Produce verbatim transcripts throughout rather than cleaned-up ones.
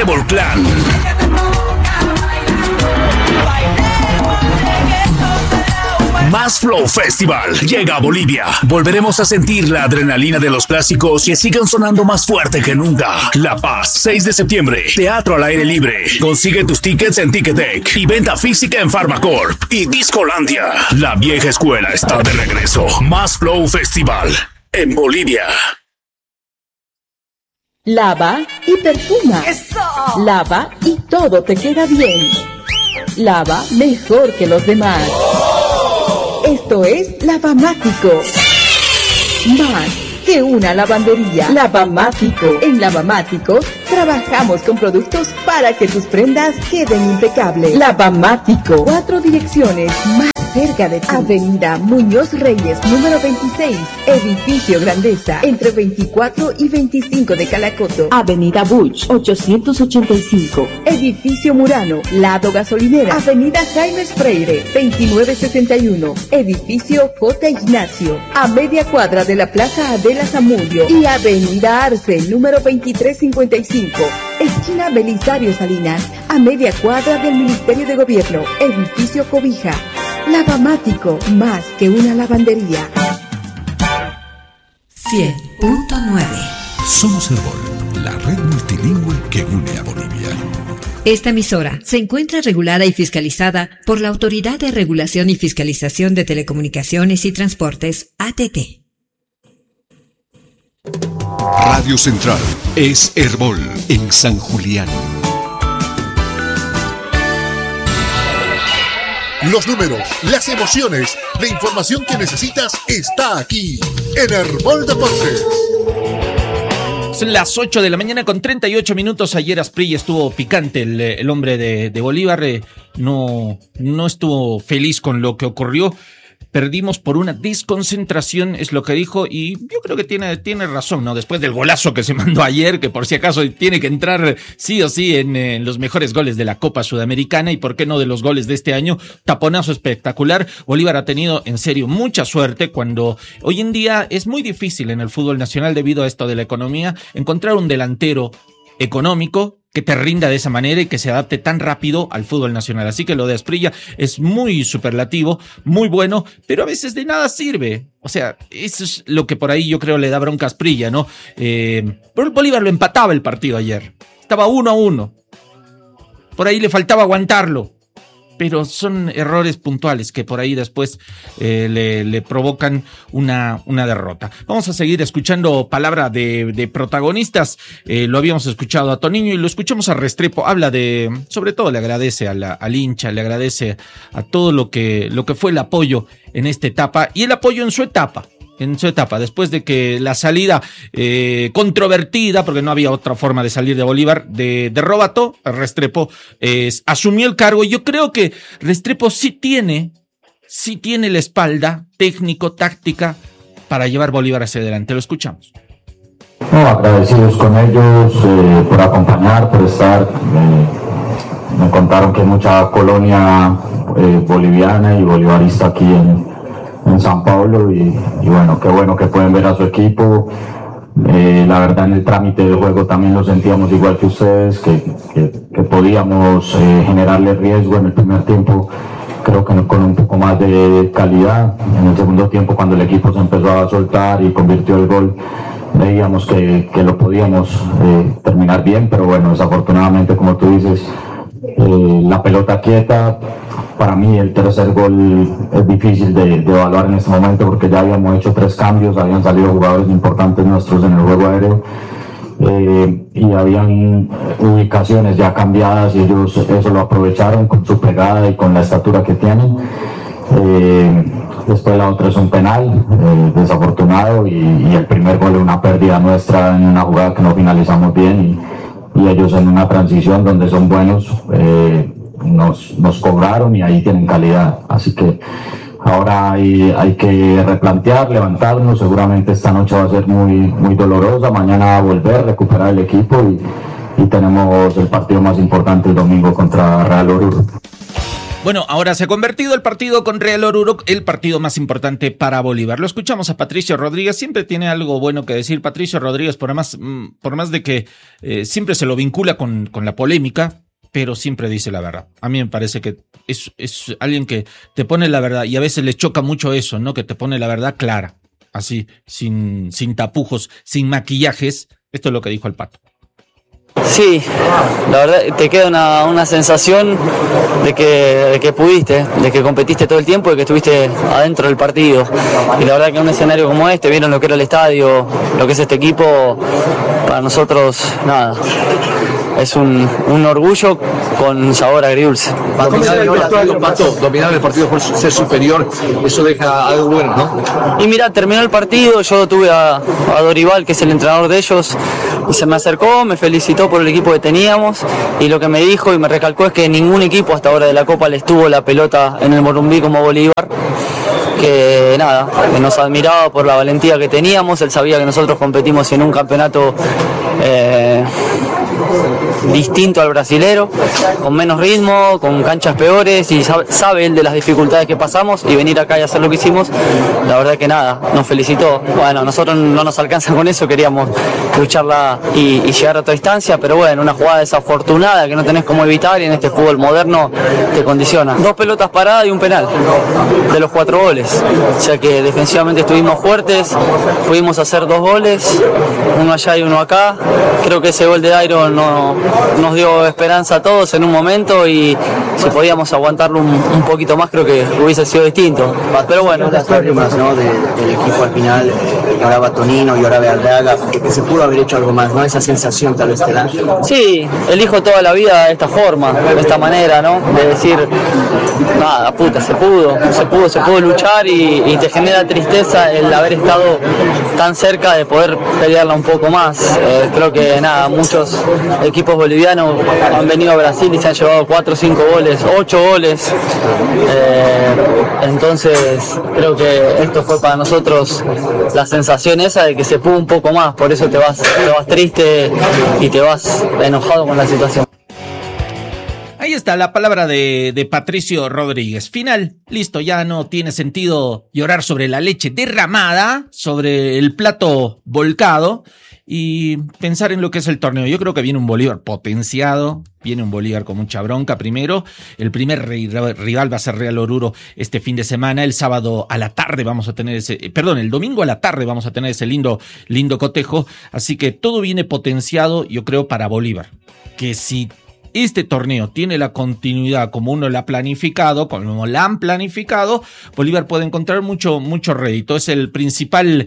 Revolclan. Más Flow Festival llega a Bolivia. Volveremos a sentir la adrenalina de los clásicos que sigan sonando más fuerte que nunca. La Paz, seis de septiembre. Teatro al aire libre. Consigue tus tickets en Ticketek y venta física en Pharmacorp y Discolandia. La vieja escuela está de regreso. Más Flow Festival en Bolivia. Lava y perfuma. ¡Eso! Lava y todo te queda bien. Lava mejor que los demás. Esto es Lavamático. Más que una lavandería. Lavamático. En Lavamático trabajamos con productos para que tus prendas queden impecables. Lavamático. Cuatro direcciones más cerca de ti. Avenida Muñoz Reyes, número veintiséis, Edificio Grandeza, entre veinticuatro y veinticinco de Calacoto. Avenida Buch, ochocientos ochenta y cinco, Edificio Murano, lado gasolinera. Avenida Jaime Freire, veintinueve sesenta y uno, Edificio J. Ignacio, a media cuadra de la Plaza Adela Zamudio. Y Avenida Arce, número veintitrés cincuenta y cinco, esquina Belisario Salinas, a media cuadra del Ministerio de Gobierno, Edificio Cobija. Lavamático, más que una lavandería. cien punto nueve. Somos Herbol, la red multilingüe que une a Bolivia. Esta emisora se encuentra regulada y fiscalizada por la Autoridad de Regulación y Fiscalización de Telecomunicaciones y Transportes, A T T. Radio Central es Herbol en San Julián. Los números, las emociones, la información que necesitas está aquí en Herbol Deportes. Son las ocho de la mañana con treinta y ocho minutos. Ayer Asprilla estuvo picante, el, el hombre de, de Bolívar. Eh, no, no estuvo feliz con lo que ocurrió. Perdimos por una desconcentración, es lo que dijo, y yo creo que tiene, tiene razón, ¿no? Después del golazo que se mandó ayer, que por si acaso tiene que entrar sí o sí en, en los mejores goles de la Copa Sudamericana, y por qué no de los goles de este año, taponazo espectacular. Bolívar ha tenido en serio mucha suerte cuando hoy en día es muy difícil en el fútbol nacional, debido a esto de la economía, encontrar un delantero económico que te rinda de esa manera y que se adapte tan rápido al fútbol nacional. Así que lo de Asprilla es muy superlativo, muy bueno, pero a veces de nada sirve. O sea, eso es lo que por ahí yo creo le da bronca a Asprilla, ¿no? Eh, pero el Bolívar lo empataba el partido ayer. Estaba uno a uno. Por ahí le faltaba aguantarlo. Pero son errores puntuales que por ahí después eh, le, le provocan una, una derrota. Vamos a seguir escuchando palabra de, de protagonistas. Eh, lo habíamos escuchado a Toniño y lo escuchamos a Restrepo. Habla de, sobre todo le agradece a la, al hincha, le agradece a todo lo que, lo que fue el apoyo en esta etapa y el apoyo en su etapa. En su etapa, después de que la salida eh, controvertida, porque no había otra forma de salir de Bolívar, de, de Robato, Restrepo eh, asumió el cargo, y yo creo que Restrepo sí tiene, sí tiene la espalda técnico, táctica, para llevar Bolívar hacia adelante. Lo escuchamos. No, agradecidos con ellos eh, por acompañar, por estar. Eh, me contaron que hay mucha colonia eh, boliviana y bolivarista aquí en en San Pablo, y, y bueno, qué bueno que pueden ver a su equipo. Eh, la verdad, en el trámite del juego también lo sentíamos igual que ustedes, que, que, que podíamos eh, generarle riesgo en el primer tiempo, creo que con un poco más de calidad. En el segundo tiempo, cuando el equipo se empezó a soltar y convirtió el gol, veíamos que, que lo podíamos eh, terminar bien, pero bueno, desafortunadamente, como tú dices, eh, la pelota quieta. Para mí el tercer gol es difícil de, de evaluar en este momento, porque ya habíamos hecho tres cambios, habían salido jugadores importantes nuestros en el juego aéreo, eh, y habían ubicaciones ya cambiadas, y ellos eso lo aprovecharon con su pegada y con la estatura que tienen. Eh, después la otra es un penal eh, desafortunado, y, y el primer gol es una pérdida nuestra en una jugada que no finalizamos bien, y, y ellos en una transición donde son buenos eh, Nos, nos cobraron, y ahí tienen calidad. Así que ahora hay, hay que replantear, levantarnos. Seguramente esta noche va a ser muy, muy dolorosa. Mañana va a volver, recuperar el equipo, y, y tenemos el partido más importante el domingo contra Real Oruro. Bueno, ahora se ha convertido el partido con Real Oruro el partido más importante para Bolívar. Lo escuchamos a Patricio Rodríguez, siempre tiene algo bueno que decir. Patricio Rodríguez, por más, por más de que eh, siempre se lo vincula con, con la polémica, pero siempre dice la verdad. A mí me parece que es, es alguien que te pone la verdad y a veces le choca mucho eso, ¿no? Que te pone la verdad clara, así, sin, sin tapujos, sin maquillajes. Esto es lo que dijo el Pato. Sí, la verdad te queda una, una sensación de que, de que pudiste, de que competiste todo el tiempo y que estuviste adentro del partido. Y la verdad que en un escenario como este, vieron lo que era el estadio, lo que es este equipo, para nosotros, nada, es un, un orgullo con sabor agridulce. Dominar el partido, Pato, dominar el partido por ser superior, eso deja algo bueno, ¿no? Y mira, terminó el partido, yo tuve a, a Dorival, que es el entrenador de ellos, y se me acercó, me felicitó por el equipo que teníamos, y lo que me dijo y me recalcó es que ningún equipo hasta ahora de la Copa les tuvo la pelota en el Morumbí como Bolívar, que nada, que nos admiraba por la valentía que teníamos. Él sabía que nosotros competimos en un campeonato eh, distinto al brasilero, con menos ritmo, con canchas peores, y sabe, sabe él de las dificultades que pasamos, y venir acá y hacer lo que hicimos, la verdad que nada, nos felicitó. Bueno, nosotros no nos alcanza con eso, queríamos lucharla y, y llegar a otra instancia, pero bueno, una jugada desafortunada que no tenés cómo evitar, y en este fútbol moderno te condiciona. Dos pelotas paradas y un penal de los cuatro goles, o sea que defensivamente estuvimos fuertes, pudimos hacer dos goles, uno allá y uno acá. Creo que ese gol de Dairo no, nos dio esperanza a todos en un momento, y si podíamos aguantarlo un, un poquito más, creo que hubiese sido distinto. Pero bueno, las lágrimas, ¿no? de, del equipo al final, lloraba Tonino, lloraba Arteaga, que, que se pudo haber hecho algo más, ¿no? Esa sensación tal vez te da. Sí, elijo toda la vida de esta forma, de esta manera, ¿no? De decir, nada, puta, se pudo, se pudo, se pudo luchar, y, y te genera tristeza el haber estado tan cerca de poder pelearla un poco más. Eh, creo que nada, muchos equipos bolivianos han venido a Brasil y se han llevado cuatro, cinco goles, ocho goles. Eh, entonces creo que esto fue para nosotros la sensación esa de que se pudo un poco más, por eso te vas, te vas triste y te vas enojado con la situación. Ahí está la palabra de, de Patricio Rodríguez. Final, listo, ya no tiene sentido llorar sobre la leche derramada, sobre el plato volcado, y pensar en lo que es el torneo. Yo creo que viene un Bolívar potenciado, viene un Bolívar con mucha bronca primero. El primer rival va a ser Real Oruro este fin de semana. El sábado a la tarde vamos a tener ese, perdón, el domingo a la tarde vamos a tener ese lindo, lindo cotejo. Así que todo viene potenciado, yo creo, para Bolívar. Que si este torneo tiene la continuidad como uno la ha planificado, como la han planificado, Bolívar puede encontrar mucho, mucho rédito. Es el principal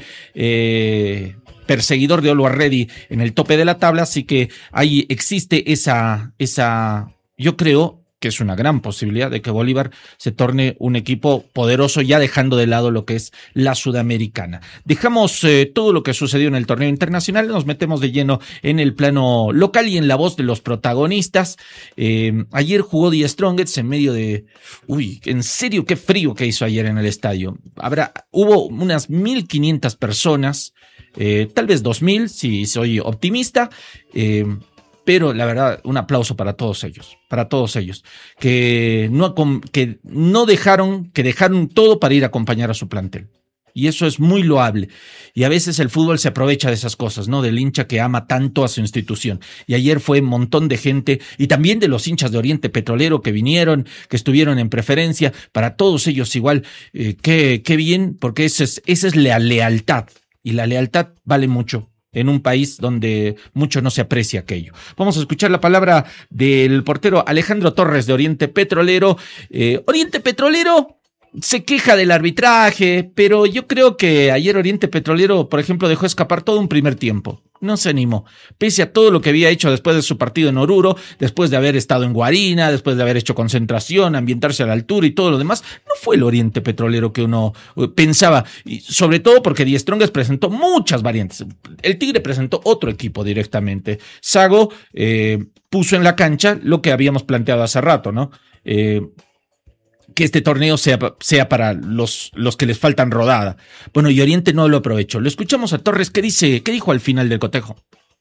eh, perseguidor de Always Ready en el tope de la tabla, así que ahí existe esa, esa, yo creo que es una gran posibilidad de que Bolívar se torne un equipo poderoso, ya dejando de lado lo que es la Sudamericana. Dejamos eh, todo lo que sucedió en el torneo internacional, nos metemos de lleno en el plano local y en la voz de los protagonistas. Eh, ayer jugó The Strongest en medio de... Uy, en serio, qué frío que hizo ayer en el estadio. Habrá, hubo unas mil quinientas personas, eh, tal vez dos mil, si soy optimista, eh, pero la verdad, un aplauso para todos ellos, para todos ellos, que no, que no dejaron, que dejaron todo para ir a acompañar a su plantel. Y eso es muy loable. Y a veces el fútbol se aprovecha de esas cosas, ¿no? Del hincha que ama tanto a su institución. Y ayer fue un montón de gente, y también de los hinchas de Oriente Petrolero que vinieron, que estuvieron en preferencia. Para todos ellos igual, eh, qué, qué bien, porque esa es, esa es la lealtad. Y la lealtad vale mucho en un país donde mucho no se aprecia aquello. Vamos a escuchar la palabra del portero Alejandro Torres de Oriente Petrolero. Eh, Oriente Petrolero se queja del arbitraje, pero yo creo que ayer Oriente Petrolero, por ejemplo, dejó escapar todo un primer tiempo. No se animó, pese a todo lo que había hecho después de su partido en Oruro, después de haber estado en Guarina, después de haber hecho concentración, ambientarse a la altura y todo lo demás. No fue el Oriente Petrolero que uno pensaba, y sobre todo porque The Strongest presentó muchas variantes. El Tigre presentó otro equipo directamente. Sago eh, puso en la cancha lo que habíamos planteado hace rato, ¿no? Eh, que este torneo sea, sea para los, los que les faltan rodada. Bueno, y Oriente no lo aprovechó. Lo escuchamos a Torres. ¿Qué dice? ¿Qué dijo al final del cotejo?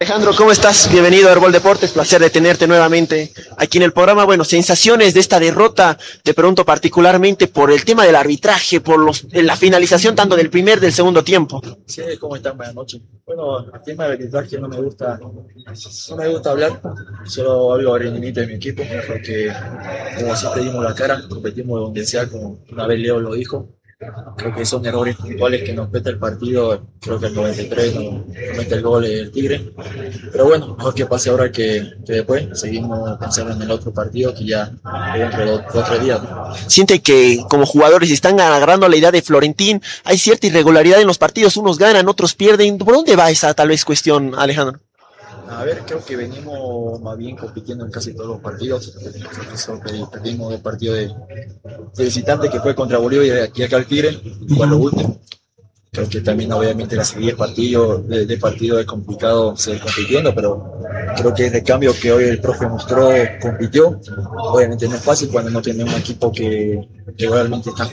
Alejandro, ¿cómo estás? Bienvenido a Herbol Deportes, placer de tenerte nuevamente aquí en el programa. Bueno, sensaciones de esta derrota, te pregunto particularmente por el tema del arbitraje, por los, la finalización tanto del primer del segundo tiempo. Sí, ¿cómo están? Buenas noches. Bueno, el tema del arbitraje no me gusta, no me gusta hablar, solo hablo al rendimiento de mi equipo, porque como siempre dimos la cara, competimos donde sea, como una vez Leo lo dijo. Creo que son errores puntuales que nos peta el partido. Creo que el noventa y tres no, no mete el gol el Tigre, pero bueno, mejor que pase ahora que, que después. Seguimos pensando en el otro partido que ya dentro de otro día, ¿no? Siente que como jugadores están agarrando la idea de Florentín, hay cierta irregularidad en los partidos, unos ganan, otros pierden. ¿Por dónde va esa tal vez cuestión, Alejandro? A ver, creo que venimos más bien compitiendo en casi todos los partidos. Eso que perdimos el partido de, de visitante que fue contra Bolivia y aquí acá al Tigre, igual lo último. Creo que también obviamente la seguida de partido, de, de partido es complicado seguir compitiendo, pero creo que el cambio que hoy el profe mostró, compitió. Obviamente no es fácil cuando no tiene un equipo que, que realmente está